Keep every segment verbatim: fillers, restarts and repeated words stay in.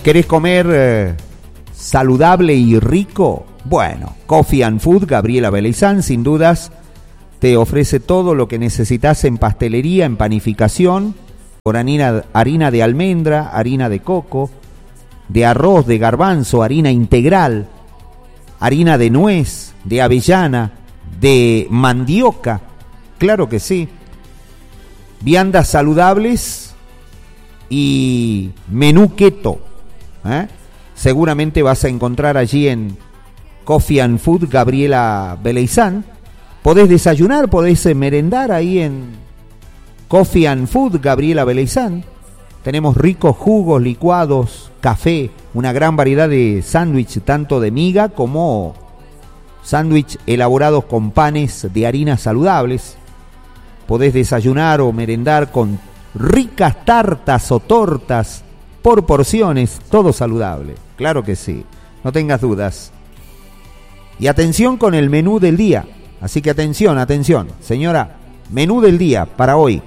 ¿Querés comer eh, saludable y rico? Bueno, Coffee and Food Gabriela Beleizán, sin dudas, te ofrece todo lo que necesitas en pastelería, en panificación, por harina, harina de almendra, harina de coco, de arroz, de garbanzo, harina integral, harina de nuez, de avellana, de mandioca, claro que sí. Viandas saludables y menú keto, ¿eh? Seguramente vas a encontrar allí en Coffee and Food Gabriela Beleizán. Podés desayunar, podés merendar ahí en Coffee and Food Gabriela Beleizán. Tenemos ricos jugos, licuados, café, una gran variedad de sándwich, tanto de miga como sándwich elaborados con panes de harinas saludables. Podés desayunar o merendar con ricas tartas o tortas por porciones, todo saludable. Claro que sí, no tengas dudas. Y atención con el menú del día. Así que atención, atención, señora, menú del día para hoy.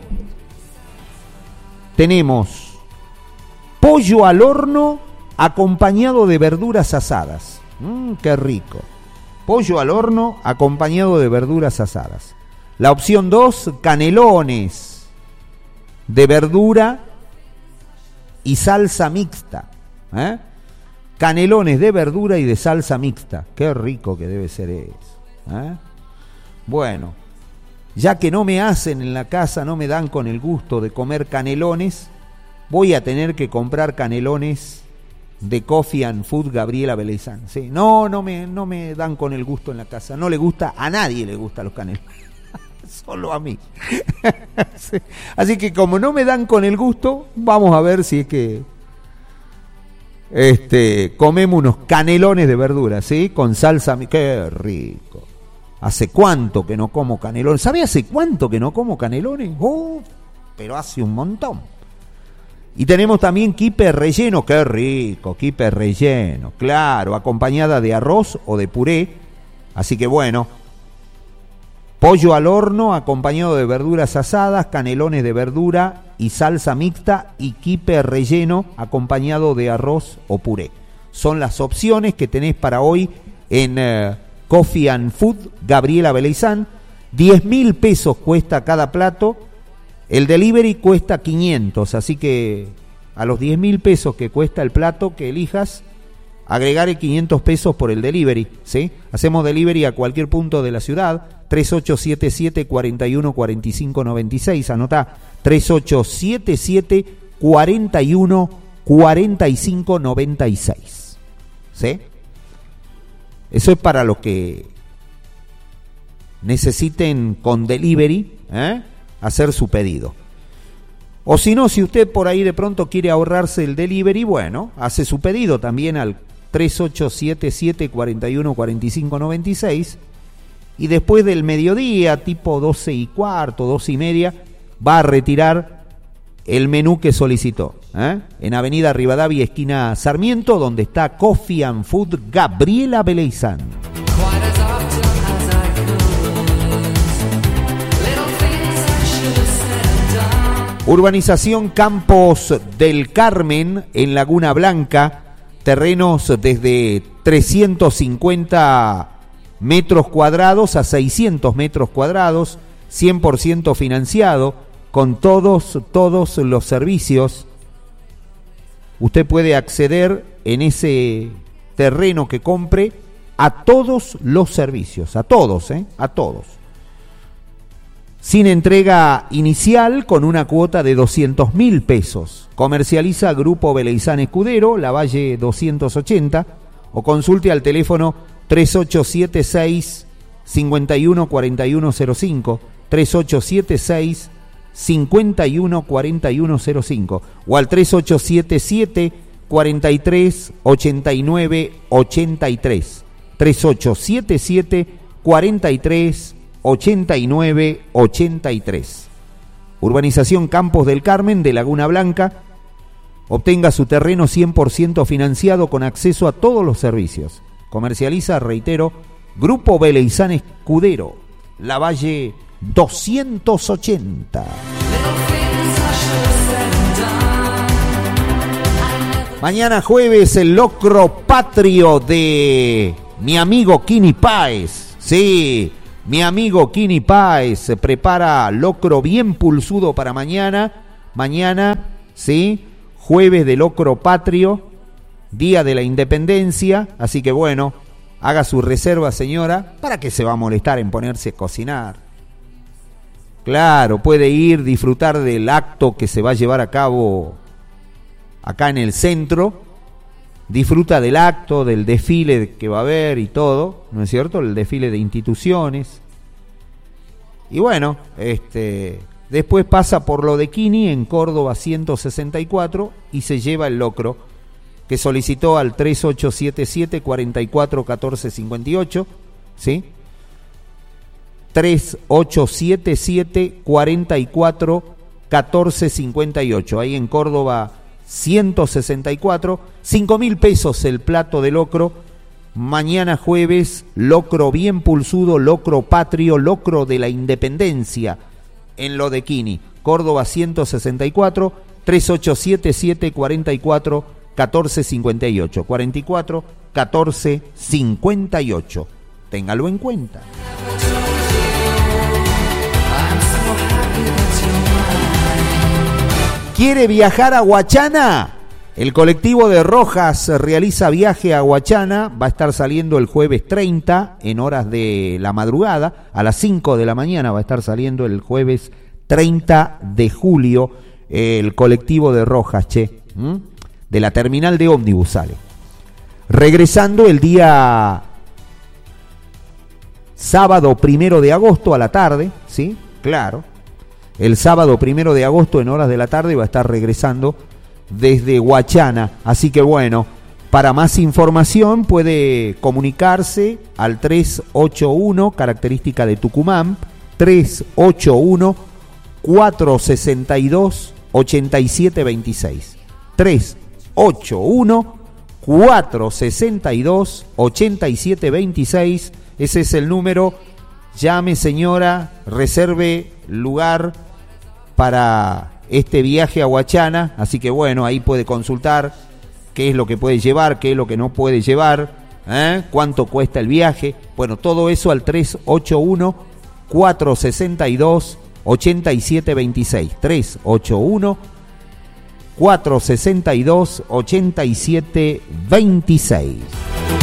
Tenemos pollo al horno acompañado de verduras asadas. Mmm, qué rico. Pollo al horno acompañado de verduras asadas. La opción dos, canelones de verdura y salsa mixta. ¿Eh? Canelones de verdura y de salsa mixta. Qué rico que debe ser eso. ¿Eh? Bueno, ya que no me hacen en la casa, no me dan con el gusto de comer canelones, voy a tener que comprar canelones de Coffee and Food Gabriela Beleizán. Sí, no, no me, no me dan con el gusto en la casa. No le gusta, a nadie le gustan los canelones. Solo a mí. Sí. Así que como no me dan con el gusto, vamos a ver si es que este comemos unos canelones de verdura, ¿sí? Con salsa. ¡Qué rico! ¿Hace cuánto que no como canelones? ¿Sabe hace cuánto que no como canelones? ¡Oh! Pero hace un montón. Y tenemos también quipe relleno. ¡Qué rico! Quipe relleno, claro, acompañada de arroz o de puré. Así que bueno, pollo al horno acompañado de verduras asadas, canelones de verdura y salsa mixta y quipe relleno acompañado de arroz o puré. Son las opciones que tenés para hoy en eh, Coffee and Food Gabriela Beleizán. diez mil pesos cuesta cada plato. El delivery cuesta quinientos, así que a los diez mil pesos que cuesta el plato que elijas, agregaré quinientos pesos por el delivery, ¿sí? Hacemos delivery a cualquier punto de la ciudad. Tres ocho siete siete, cuatro uno, cuatro cinco nueve seis, anotá, tres ocho siete siete, cuatro uno, cuatro cinco nueve seis, ¿sí? Eso es para los que necesiten con delivery, ¿eh? hacer su pedido. O si no, si usted por ahí de pronto quiere ahorrarse el delivery, bueno, hace su pedido también al tres ocho siete siete, cuatro uno, cuatro cinco nueve seis y después del mediodía, tipo doce y cuarto, doce y media, va a retirar el menú que solicitó, ¿eh? en Avenida Rivadavia, esquina Sarmiento, donde está Coffee and Food Gabriela Beleizán. Urbanización Campos del Carmen, en Laguna Blanca, terrenos desde trescientos cincuenta metros cuadrados a seiscientos metros cuadrados, cien por ciento financiado, con todos, todos los servicios. Usted puede acceder en ese terreno que compre a todos los servicios, a todos, ¿eh? a todos. Sin entrega inicial, con una cuota de doscientos mil pesos. Comercializa Grupo Beleizán Escudero, Lavalle doscientos ochenta, o consulte al teléfono tres ocho siete seis, cinco uno cuatro uno cero cinco, tres ocho siete seis, cinco uno cuatro uno cero cinco, o al tres ocho siete siete, cuatro tres, ocho nueve ocho tres, tres ocho siete siete, cuatro tres, ocho nueve ocho tres. Urbanización Campos del Carmen de Laguna Blanca. Obtenga su terreno cien por ciento financiado con acceso a todos los servicios. Comercializa, reitero, Grupo Beleizán Escudero, Lavalle doscientos ochenta. Mañana jueves el locro patrio de mi amigo Kini Páez. Sí, mi amigo Kini Páez se prepara locro bien pulsudo para mañana. Mañana, sí, jueves de locro patrio, día de la independencia. Así que bueno, haga su reserva, señora. ¿Para qué se va a molestar en ponerse a cocinar? Claro, puede ir, disfrutar del acto que se va a llevar a cabo acá en el centro, disfruta del acto, del desfile que va a haber y todo, ¿no es cierto? El desfile de instituciones. Y bueno, este, después pasa por lo de Kini en Córdoba ciento sesenta y cuatro y se lleva el locro que solicitó al tres ocho siete siete, cuatro cuatro, uno cuatro cinco ocho, ¿sí? tres ocho siete siete, cuatro cuatro, uno cuatro cinco ocho, ahí en Córdoba ciento sesenta y cuatro, cinco mil pesos el plato de locro. Mañana jueves, locro bien pulsudo, locro patrio, locro de la independencia en lo de Kini. Córdoba ciento sesenta y cuatro, tres ocho siete siete, cuatro cuatro, uno cuatro cinco ocho, cuatro cuatro, uno cuatro cinco ocho. Téngalo en cuenta. ¿Quiere viajar a Huachana? El colectivo de Rojas realiza viaje a Huachana, va a estar saliendo el jueves treinta en horas de la madrugada, a las cinco de la mañana va a estar saliendo el jueves treinta de julio el colectivo de Rojas, che, ¿m? de la terminal de ómnibus sale. Regresando el día sábado primero de agosto a la tarde, ¿sí? Claro. El sábado primero de agosto en horas de la tarde va a estar regresando desde Huachana. Así que bueno, para más información puede comunicarse al tres ocho uno, característica de Tucumán, tres ocho uno, cuatro seis dos, ocho siete dos seis. tres ocho uno, cuatro seis dos, ocho siete dos seis. Ese es el número. Llame, señora, reserve lugar para este viaje a Huachana, así que bueno, ahí puede consultar qué es lo que puede llevar, qué es lo que no puede llevar, ¿eh? Cuánto cuesta el viaje, bueno, todo eso al tres ocho uno, cuatro seis dos, ocho siete dos seis, tres ocho uno, cuatro seis dos, ocho siete dos seis.